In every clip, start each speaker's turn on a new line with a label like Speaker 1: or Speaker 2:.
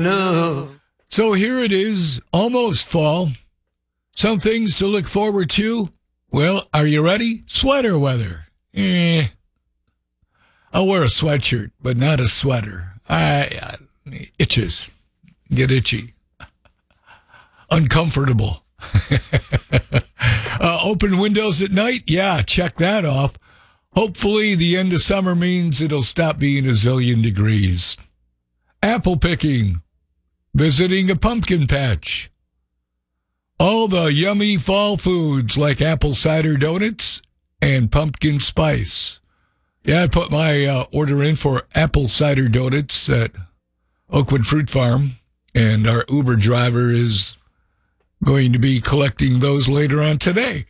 Speaker 1: enough.
Speaker 2: So here it is, almost fall. Some things to look forward to. Well, are you ready? Sweater weather. I'll wear a sweatshirt, but not a sweater. Itches. Get itchy. Uncomfortable. Open windows at night? Yeah, check that off. Hopefully the end of summer means it'll stop being a zillion degrees. Apple picking. Visiting a pumpkin patch. All the yummy fall foods like apple cider donuts and pumpkin spice. Yeah, I put my order in for apple cider donuts at Oakwood Fruit Farm, and our Uber driver is going to be collecting those later on today.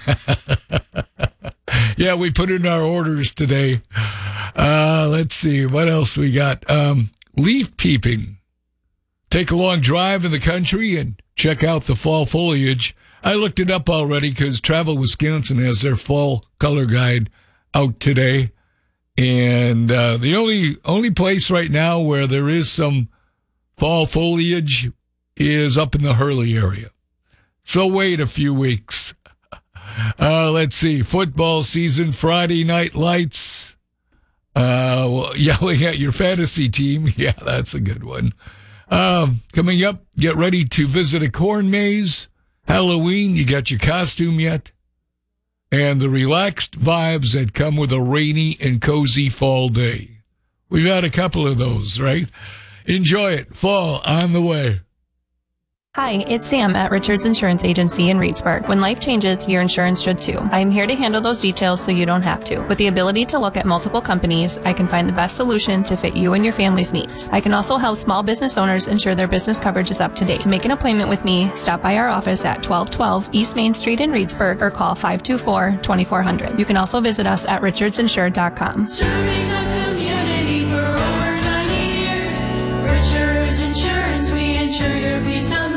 Speaker 2: Yeah, we put in our orders today. Let's see, what else we got? Leaf peeping. Take a long drive in the country and check out the fall foliage. I looked it up already because Travel Wisconsin has their fall color guide out today. And the only place right now where there is some fall foliage is up in the Hurley area. So wait a few weeks. Let's see. Football season, Friday night lights. Yelling at your fantasy team. Yeah, that's a good one. Coming up, get ready to visit a corn maze. Halloween, you got your costume yet? And the relaxed vibes that come with a rainy and cozy fall day. We've had a couple of those, right? Enjoy it. Fall on the way.
Speaker 3: Hi, it's Sam at Richards Insurance Agency in Reedsburg. When life changes, your insurance should too. I am here to handle those details so you don't have to. With the ability to look at multiple companies, I can find the best solution to fit you and your family's needs. I can also help small business owners ensure their business coverage is up to date. To make an appointment with me, stop by our office at 1212 East Main Street in Reedsburg or call 524-2400. You can also visit us at richardsinsured.com.
Speaker 4: Serving the community for over 90 years. Richards Insurance, we insure your peace of mind.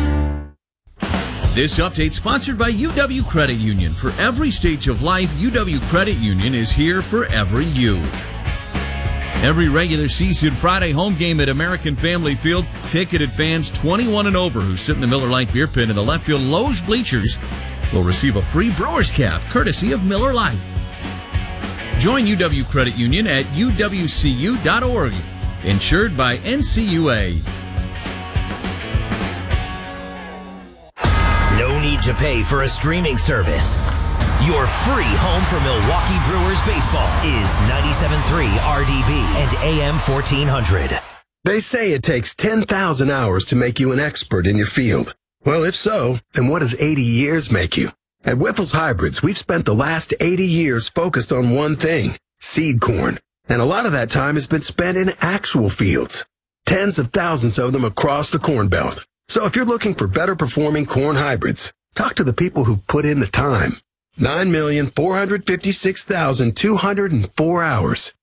Speaker 5: This update sponsored by UW Credit Union. For every stage of life, UW Credit Union is here for every you. Every regular season Friday home game at American Family Field, ticketed fans 21 and over who sit in the Miller Lite beer pit in the left field loge bleachers will receive a free Brewers cap courtesy of Miller Lite. Join UW Credit Union at uwcu.org. Insured by NCUA.
Speaker 6: No need to pay for a streaming service. Your free home for Milwaukee Brewers baseball is 97.3 RDB and AM 1400.
Speaker 7: They say it takes 10,000 hours to make you an expert in your field. Well, if so, then what does 80 years make you? At Wyffels Hybrids, we've spent the last 80 years focused on one thing, seed corn. And a lot of that time has been spent in actual fields. Tens of thousands of them across the Corn Belt. So if you're looking for better performing corn hybrids, talk to the people who've put in the time. 9,456,204 hours.